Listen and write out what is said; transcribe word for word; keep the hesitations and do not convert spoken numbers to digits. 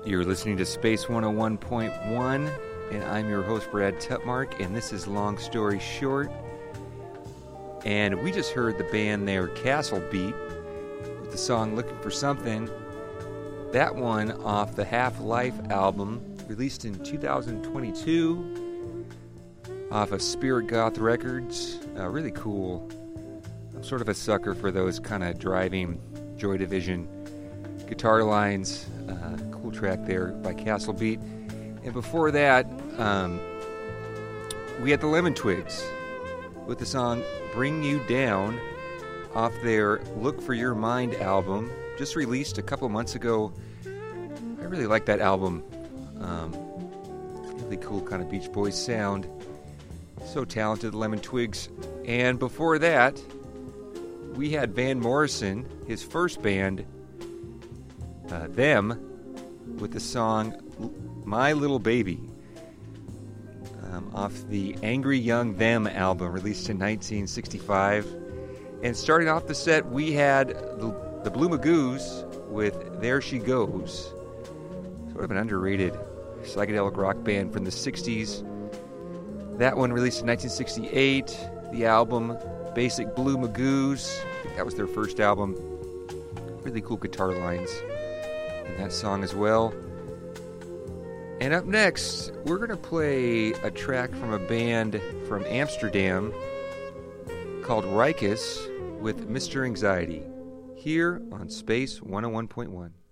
You're listening to Space one oh one point one, and I'm your host, Brad Tutmark, and this is Long Story Short. And we just heard the band there, Castle Beat, with the song Looking for Something. That one off the Half-Life album, released in two thousand twenty-two, off of Spirit Goth Records. Uh, really cool. I'm sort of a sucker for those kind of driving Joy Division guitar lines. Uh, cool track there by Castle Beat. And before that, um, we had the Lemon Twigs with the song Bring You Down off their Look for Your Mind album, just released a couple months ago. I really like that album. Um, really cool kind of Beach Boys sound. So talented, the Lemon Twigs. And before that, we had Van Morrison, his first band, uh, Them, with the song My Little Baby, um, off the Angry Young Them album, released in nineteen sixty-five. And starting off the set, we had the, the Blue Magoos with There She Goes, sort of an underrated psychedelic rock band from the sixties. That one released in nineteen sixty-eight. The album Basic Blue Magoos, I think that was their first album. Really cool guitar lines in that song as well. And up next, we're going to play a track from a band from Amsterdam called Rikus with Mister Anxiety, here on Space one oh one point one.